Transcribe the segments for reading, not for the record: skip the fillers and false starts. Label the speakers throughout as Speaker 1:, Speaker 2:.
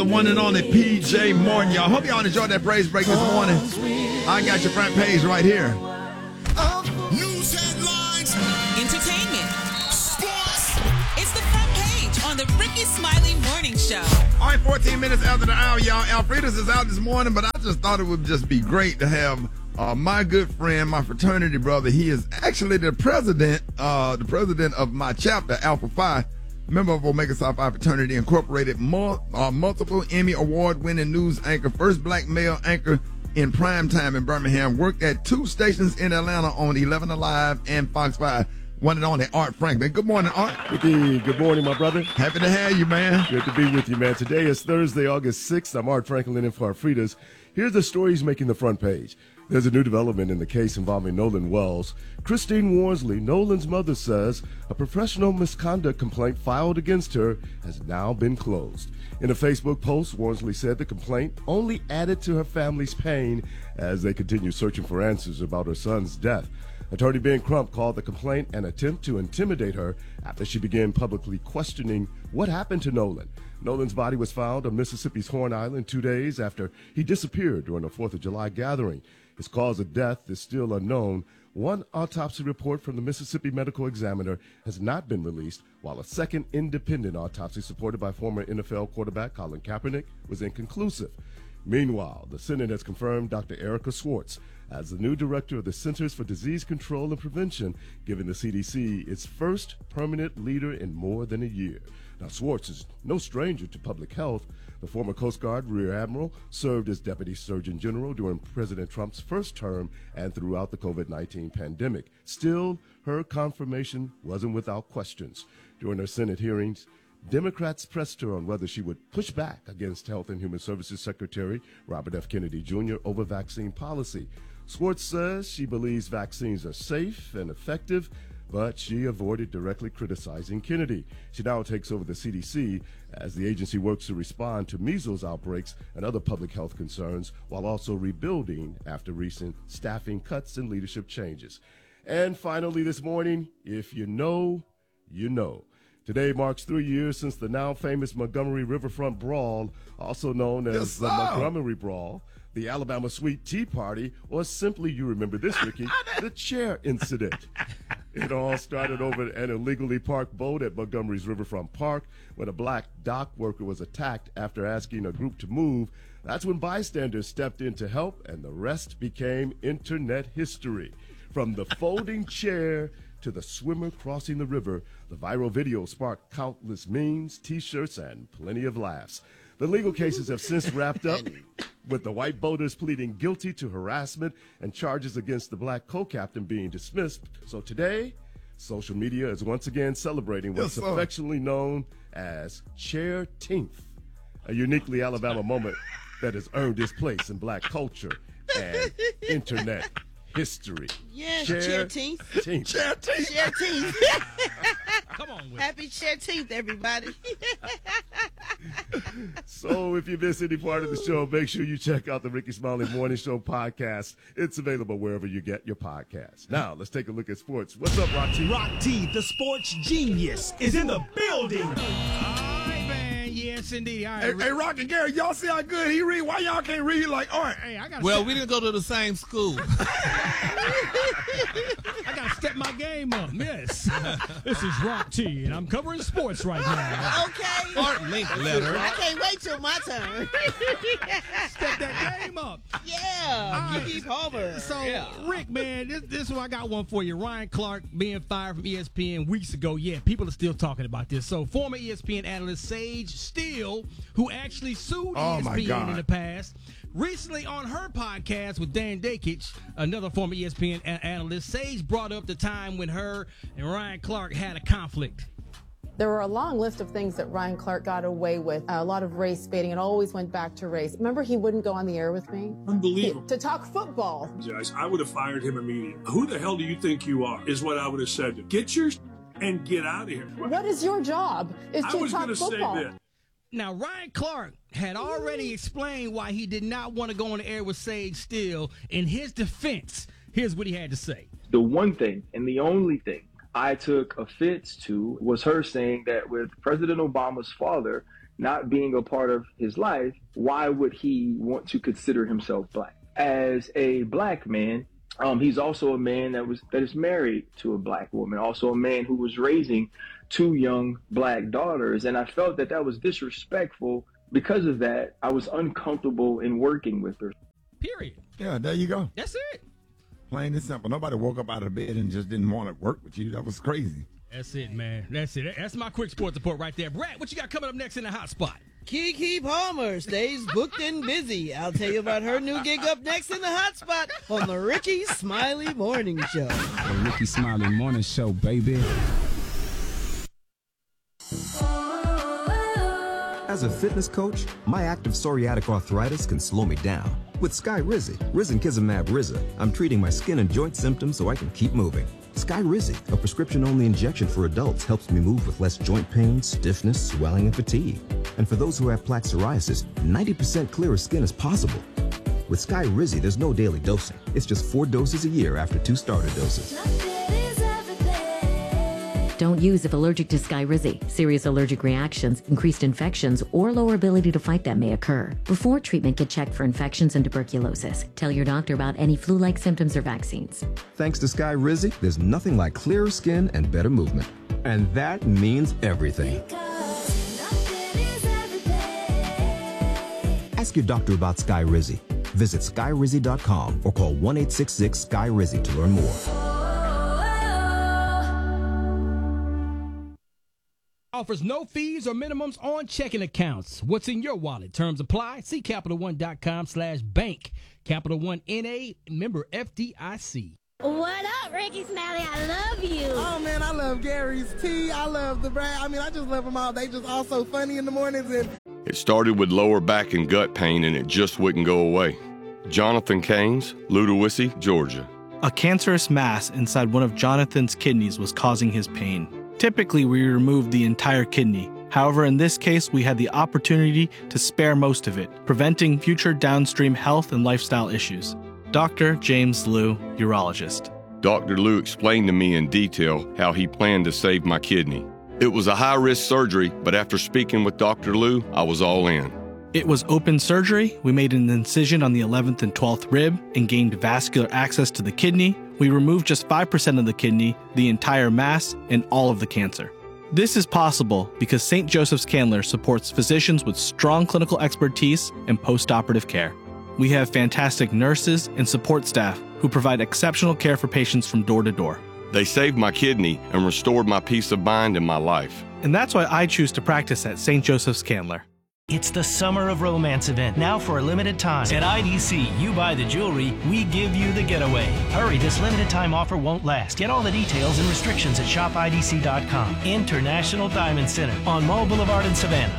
Speaker 1: The one and only PJ Morton, y'all. Hope y'all enjoyed that praise break this morning. I got your front page right here.
Speaker 2: News headlines,
Speaker 3: entertainment, sports. It's the front page on the Ricky Smiley Morning Show.
Speaker 1: All right, 14 minutes after the hour, y'all. Alfreda's is out this morning, but I just thought it would just be great to have my good friend, my fraternity brother. He is actually the president of my chapter, Alpha Phi. Member of Omega Psi Phi Fraternity Incorporated, multiple Emmy Award-winning news anchor, first black male anchor in prime time in Birmingham, worked at 2 stations in Atlanta on 11 Alive and Fox 5. One and only Art Franklin. Good morning, Art.
Speaker 4: Ricky, good morning, my brother.
Speaker 1: Happy to have you, man.
Speaker 4: Good to be with you, man. Today is Thursday, August 6th. I'm Art Franklin in for Alfreda's. Here's the stories making the front page. There's a new development in the case involving Nolan Wells. Christine Worsley, Nolan's mother, says a professional misconduct complaint filed against her has now been closed. In a Facebook post, Worsley said the complaint only added to her family's pain as they continue searching for answers about her son's death. Attorney Ben Crump called the complaint an attempt to intimidate her after she began publicly questioning what happened to Nolan. Nolan's body was found on Mississippi's Horn Island 2 days after he disappeared during a 4th of July gathering. His cause of death is still unknown. One autopsy report from the Mississippi Medical Examiner has not been released, while a second independent autopsy supported by former NFL quarterback Colin Kaepernick was inconclusive. Meanwhile, the Senate has confirmed Dr. Erica Schwartz as the new director of the Centers for Disease Control and Prevention, giving the CDC its first permanent leader in more than a year. Now, Schwartz is no stranger to public health. The former Coast Guard Rear Admiral served as Deputy Surgeon General during President Trump's first term and throughout the COVID-19 pandemic. Still, her confirmation wasn't without questions. During her Senate hearings, Democrats pressed her on whether she would push back against Health and Human Services Secretary Robert F. Kennedy Jr. over vaccine policy. Schwartz says she believes vaccines are safe and effective, but she avoided directly criticizing Kennedy. She now takes over the CDC as the agency works to respond to measles outbreaks and other public health concerns, while also rebuilding after recent staffing cuts and leadership changes. And finally this morning, if you know, you know. Today marks 3 years since the now famous Montgomery Riverfront Brawl, also known as the Montgomery Brawl, the Alabama Sweet Tea Party, or simply, you remember this, Ricky, the chair incident. It all started over an illegally parked boat at Montgomery's Riverfront Park when a black dock worker was attacked after asking a group to move. That's when bystanders stepped in to help, and the rest became internet history. From the folding chair to the swimmer crossing the river, the viral video sparked countless memes, T-shirts, and plenty of laughs. The legal cases have since wrapped up, with the white boaters pleading guilty to harassment and charges against the black co-captain being dismissed. So today, social media is once again celebrating what's affectionately known as Chairteenth, a uniquely Alabama moment that has earned its place in black culture and internet history.
Speaker 5: Yes, Chairteenth. Chairteenth.
Speaker 6: Come on, Will.
Speaker 5: Happy Chairteenth, everybody.
Speaker 4: So if you miss any part of the show, make sure you check out the Ricky Smiley Morning Show podcast. It's available wherever you get your podcasts. Now, let's take a look at sports. What's up, Rock T?
Speaker 6: Rock T, the sports genius, is in the building. All right, man. Yes, indeed. All right.
Speaker 1: Hey, Rock and Gary, y'all see how good he read? Why y'all can't read like Art?
Speaker 6: Hey, I got.
Speaker 7: Well, we didn't go to the same school.
Speaker 6: I got to step my game up. Yes. This is Rock T, and I'm covering sports right now.
Speaker 5: Okay.
Speaker 7: Art link letter.
Speaker 5: I can't wait till my turn.
Speaker 6: Step that game up.
Speaker 5: Yeah. Keep Homer.
Speaker 6: So, Rick, man, this is what I got one for you. Ryan Clark being fired from ESPN weeks ago. Yeah, people are still talking about this. So, former ESPN analyst Sage Steele, who actually sued ESPN in the past, recently on her podcast with Dan Dakich, another former ESPN analyst, Sage brought up the time when her and Ryan Clark had a conflict.
Speaker 8: There were a long list of things that Ryan Clark got away with, a lot of race baiting, and always went back to race. Remember, he wouldn't go on the air with me?
Speaker 9: Unbelievable.
Speaker 8: To talk football.
Speaker 9: I would have fired him immediately. Who the hell do you think you are, is what I would have said to him. Get your and get out of here.
Speaker 8: What is your job? Is to talk football.
Speaker 9: Say this.
Speaker 6: Now, Ryan Clark had already explained why he did not want to go on the air with Sage Steele. In his defense, here's what he had to say.
Speaker 10: The one thing and the only thing I took offense to was her saying that with President Obama's father not being a part of his life, why would he want to consider himself black? As a black man, he's also a man that is married to a black woman, also a man who was raising 2 young black daughters. And I felt that was disrespectful. Because of that, I was uncomfortable in working with her.
Speaker 6: Period.
Speaker 1: Yeah, there you go.
Speaker 6: That's it.
Speaker 1: Plain and simple. Nobody woke up out of bed and just didn't want to work with you. That was crazy.
Speaker 6: That's it, man. That's it. That's my quick sports report right there. Brad, what you got coming up next in the hot spot?
Speaker 5: Keke Palmer stays booked and busy. I'll tell you about her new gig up next in the hot spot on the Ricky Smiley Morning Show.
Speaker 11: The Ricky Smiley Morning Show, baby.
Speaker 12: As a fitness coach, my active psoriatic arthritis can slow me down. With Skyrizi, Risankizumab Riza, I'm treating my skin and joint symptoms so I can keep moving. Skyrizi, a prescription-only injection for adults, helps me move with less joint pain, stiffness, swelling, and fatigue. And for those who have plaque psoriasis, 90% clearer skin is possible. With Skyrizi, there's no daily dosing. It's just 4 doses a year after 2 starter doses.
Speaker 13: Don't use if allergic to Skyrizi. Serious allergic reactions, increased infections, or lower ability to fight them may occur. Before treatment, get checked for infections and tuberculosis. Tell your doctor about any flu-like symptoms or vaccines.
Speaker 12: Thanks to Skyrizi, there's nothing like clearer skin and better movement. And that means everything. Ask your doctor about Skyrizi. Visit Skyrizi.com or call 1-866-SKY-RIZI to learn more.
Speaker 6: Offers no fees or minimums on checking accounts. What's in your wallet? Terms apply. See CapitalOne.com/bank. Capital One N.A. Member FDIC.
Speaker 14: What up, Ricky Smiley? I love you.
Speaker 15: Oh, man, I love Gary's tea. I love the Brad. I mean, I just love them all. They just all so funny in the mornings. And
Speaker 16: it started with lower back and gut pain, and it just wouldn't go away. Jonathan Keynes, Ludowici, Georgia.
Speaker 17: A cancerous mass inside one of Jonathan's kidneys was causing his pain. Typically, we remove the entire kidney. However, in this case, we had the opportunity to spare most of it, preventing future downstream health and lifestyle issues. Dr. James Liu, urologist.
Speaker 16: Dr. Liu explained to me in detail how he planned to save my kidney. It was a high-risk surgery, but after speaking with Dr. Liu, I was all in.
Speaker 17: It was open surgery. We made an incision on the 11th and 12th rib and gained vascular access to the kidney. We removed just 5% of the kidney, the entire mass, and all of the cancer. This is possible because St. Joseph's Candler supports physicians with strong clinical expertise and post-operative care. We have fantastic nurses and support staff who provide exceptional care for patients from door to door.
Speaker 16: They saved my kidney and restored my peace of mind in my life.
Speaker 17: And that's why I choose to practice at St. Joseph's Candler.
Speaker 18: It's the Summer of Romance event, now for a limited time. At IDC, you buy the jewelry, we give you the getaway. Hurry, this limited time offer won't last. Get all the details and restrictions at shopidc.com. International Diamond Center on Mall Boulevard in Savannah.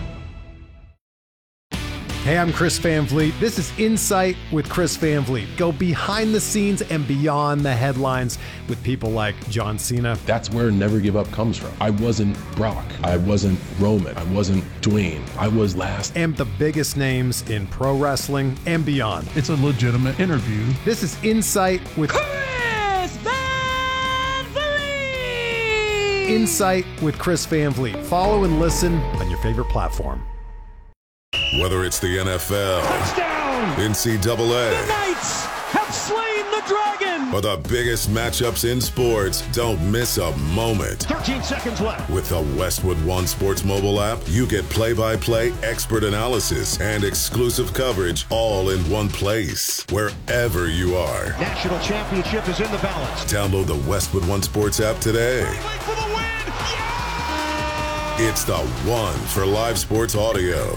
Speaker 19: Hey, I'm Chris Van Vliet. This is Insight with Chris Van Vliet. Go behind the scenes and beyond the headlines with people like John Cena.
Speaker 20: That's where Never Give Up comes from. I wasn't Brock. I wasn't Roman. I wasn't Dwayne. I was last.
Speaker 19: And the biggest names in pro wrestling and beyond.
Speaker 21: It's a legitimate interview.
Speaker 19: This is Insight with
Speaker 2: Chris Van Vliet.
Speaker 19: Insight with Chris Van Vliet. Follow and listen on your favorite platform.
Speaker 2: Whether it's the NFL, touchdown, NCAA,
Speaker 22: the Knights have slain the dragon,
Speaker 2: or the biggest matchups in sports, don't miss a moment.
Speaker 22: 13 seconds left.
Speaker 2: With the Westwood One Sports mobile app, you get play-by-play, expert analysis, and exclusive coverage all in one place, wherever you are.
Speaker 22: National championship is in the balance.
Speaker 2: Download the Westwood One Sports app today.
Speaker 22: For the win. Yeah!
Speaker 2: It's the one for live sports audio.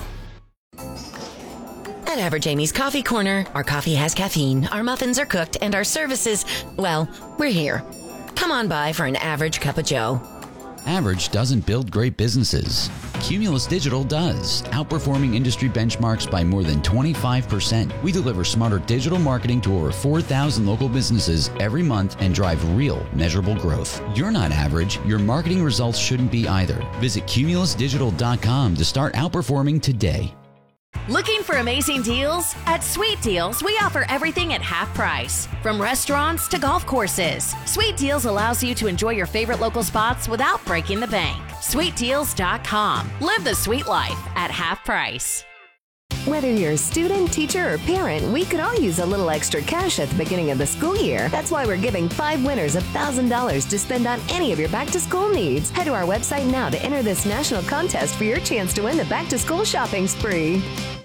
Speaker 23: At Average Amy's Coffee Corner, our coffee has caffeine, our muffins are cooked, and our services, well, we're here. Come on by for an average cup of joe.
Speaker 24: Average doesn't build great businesses. Cumulus Digital does, outperforming industry benchmarks by more than 25%. We deliver smarter digital marketing to over 4,000 local businesses every month and drive real, measurable growth. You're not average. Your marketing results shouldn't be either. Visit cumulusdigital.com to start outperforming today.
Speaker 25: Looking for amazing deals? At Sweet Deals, we offer everything at half price. From restaurants to golf courses, Sweet Deals allows you to enjoy your favorite local spots without breaking the bank. SweetDeals.com. Live the sweet life at half price.
Speaker 3: Whether you're a student, teacher, or parent, we could all use a little extra cash at the beginning of the school year. That's why we're giving 5 winners $1,000 to spend on any of your back-to-school needs. Head to our website now to enter this national contest for your chance to win the back-to-school shopping spree.